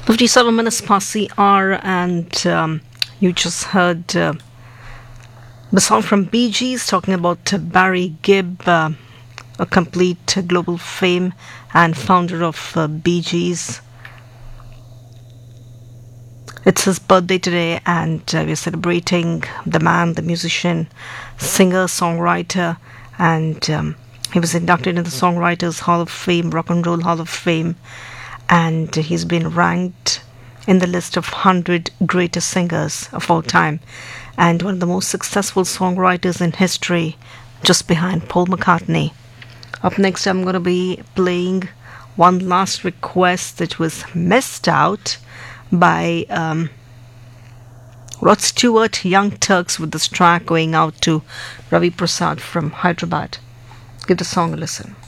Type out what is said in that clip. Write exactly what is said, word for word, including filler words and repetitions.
fifty-seven minutes past the hour, and um, you just heard uh, the song from Bee Gees talking about uh, Barry Gibb, uh, a complete uh, global fame and founder of uh, Bee Gees. It's his birthday today, and uh, we're celebrating the man, the musician, singer, songwriter, and um, he was inducted in the Songwriters Hall of Fame, Rock and Roll Hall of Fame, and he's been ranked in the list of one hundred greatest singers of all time, and one of the most successful songwriters in history, just behind Paul McCartney. Up next, I'm going to be playing one last request that was missed out by um, Rod Stewart, Young Turks, with this track going out to Ravi Prasad from Hyderabad. Give the song a listen.